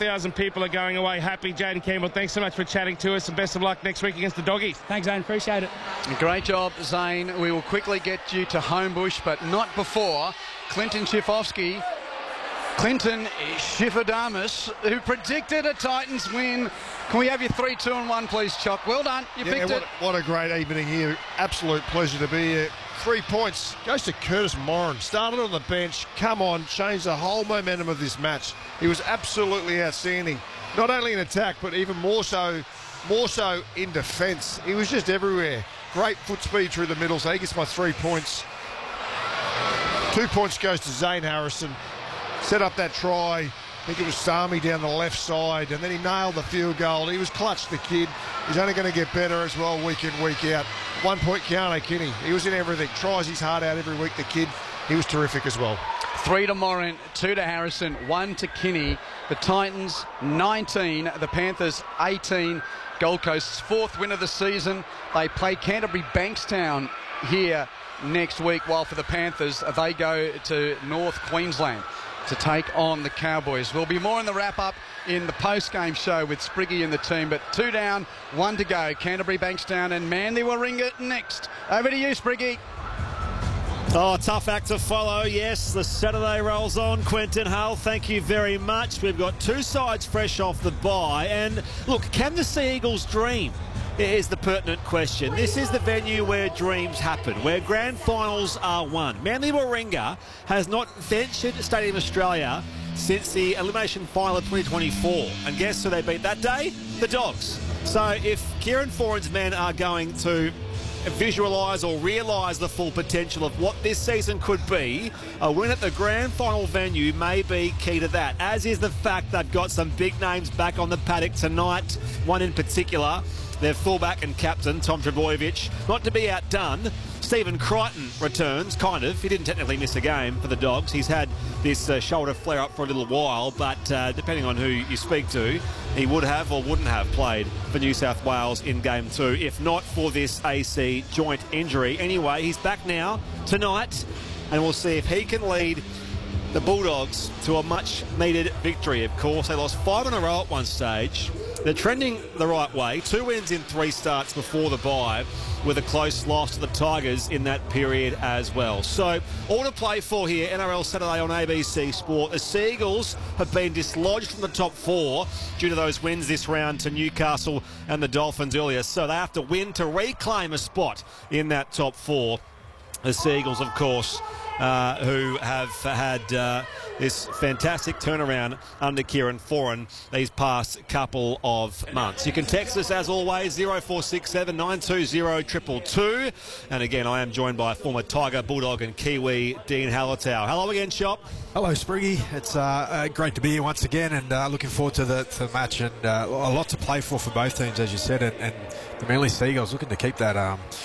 4,000 people are going away happy. Jayden Campbell, thanks so much for chatting to us, and best of luck next week against the Doggies. Thanks, Zane. Appreciate it. Great job, Zane. We will quickly get you to Homebush, but not before Clinton Schifofsky. Clinton Schifadamus, who predicted a Titans win. Can we have your 3, 2 and 1, please, Chock? Well done. You picked it. What a great evening here. Absolute pleasure to be here. 3 points. Goes to Curtis Moran. Started on the bench. Come on. Changed the whole momentum of this match. He was absolutely outstanding. Not only in attack, but even more so in defence. He was just everywhere. Great foot speed through the middle. So he gets my 3 points. 2 points goes to Zane Harrison. Set up that try. I think it was Sami down the left side, and then he nailed the field goal. He was clutch, the kid. He's only going to get better as well week in, week out. 1 point Keanu Kinney. He was in everything. Tries his heart out every week, the kid. He was terrific as well. 3 to Moran, 2 to Harrison, 1 to Kinney. The Titans 19, the Panthers 18. Gold Coast's 4th win of the season. They play Canterbury Bankstown here next week, while for the Panthers, they go to North Queensland to take on the Cowboys. There'll be more in the wrap-up in the post-game show with Spriggy and the team, but 2 down, 1 to go. Canterbury Bankstown and Manly Warringah next. Over to you, Spriggy. Oh, tough act to follow, yes. The Saturday rolls on. Quentin Hull, thank you very much. We've got 2 sides fresh off the bye. And look, can the Sea Eagles dream? Is the pertinent question. This is the venue where dreams happen, where grand finals are won. Manly Warringah has not ventured to Stadium Australia since the elimination final of 2024. And guess who they beat that day? The Dogs. So if Kieran Foran's men are going to visualise or realise the full potential of what this season could be, a win at the grand final venue may be key to that, as is the fact they've got some big names back on the paddock tonight. One in particular, their fullback and captain, Tom Trbojevic. Not to be outdone, Stephen Crichton returns, kind of. He didn't technically miss a game for the Dogs. He's had this shoulder flare-up for a little while, but depending on who you speak to, he would have or wouldn't have played for New South Wales in Game 2, if not for this AC joint injury. Anyway, he's back now, tonight, and we'll see if he can lead the Bulldogs to a much-needed victory. Of course, they lost 5 in a row at one stage. They're trending the right way. 2 wins in 3 starts before the bye, with a close loss to the Tigers in that period as well. So, all to play for here, NRL Saturday on ABC Sport. The Sea Eagles have been dislodged from the top 4 due to those wins this round to Newcastle and the Dolphins earlier. So they have to win to reclaim a spot in that top 4. The Sea Eagles, of course, who have had this fantastic turnaround under Kieran Foran these past couple of months. You can text us, as always, 0467 920 222. And again, I am joined by former Tiger, Bulldog and Kiwi, Dean Hallertau. Hello again, Shop. Hello, Spriggy. It's great to be here once again, and looking forward to the match, and a lot to play for both teams, as you said, and the Manly Sea Eagles looking to keep that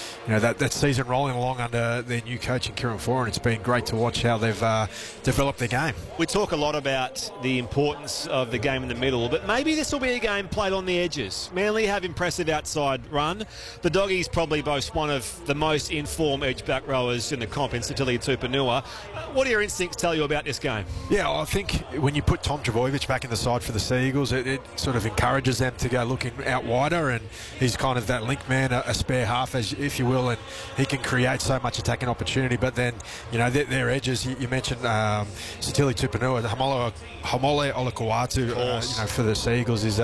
that season rolling along under their new coach, Kieran Foran. It's been great to watch how they've developed their game. We talk a lot about the importance of the game in the middle, but maybe this will be a game played on the edges. Manly have impressive outside run. The Doggies probably boast one of the most informed edge back rowers in the comp in Sitili Tupanua. What do your instincts tell you about this game? Yeah, I think when you put Tom Trbojevic back in the side for the Sea Eagles, it sort of encourages them to go looking out wider, and he's kind of that link man, a spare half, if you will, and he can create so much attacking opportunity. But then, their edges, you mentioned Sitili Tupanua, Haumole Olakau'atu, for the Sea Eagles is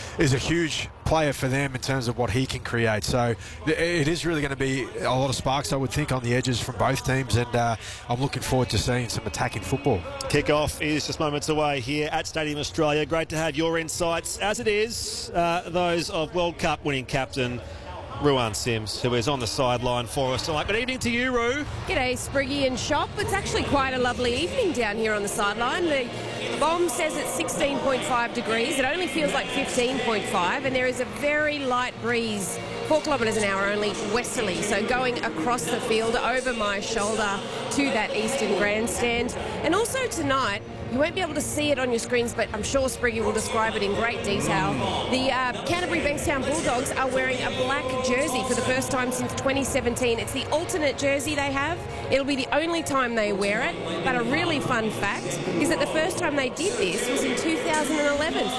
a huge player for them in terms of what he can create. So it is really going to be a lot of sparks, I would think, on the edges from both teams, and I'm looking forward to seeing some attacking football. Kick-off is just moments away here at Stadium Australia. Great to have your insights, as it is those of World Cup winning captain Ruan Sims, who is on the sideline for us tonight. Good evening to you, Roo. G'day, Spriggy and Shop. It's actually quite a lovely evening down here on the sideline. The bomb says it's 16.5 degrees. It only feels like 15.5, and there is a very light breeze, 4 kilometres an hour only, westerly. So going across the field over my shoulder to that eastern grandstand. And also tonight, you won't be able to see it on your screens, but I'm sure Spriggy will describe it in great detail. The Canterbury Bankstown Bulldogs are wearing a black jersey for the first time since 2017. It's the alternate jersey they have. It'll be the only time they wear it. But a really fun fact is that the first time they did this was in 2011.